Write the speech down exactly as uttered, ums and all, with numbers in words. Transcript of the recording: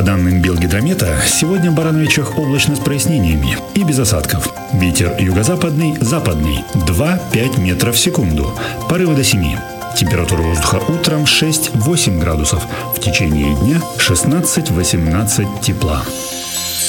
По данным Белгидромета, сегодня в Барановичах облачно с прояснениями и без осадков. Ветер юго-западный, западный два-пять метров в секунду. Порывы до семи. Температура воздуха утром шесть-восемь градусов. В течение дня шестнадцать-восемнадцать тепла.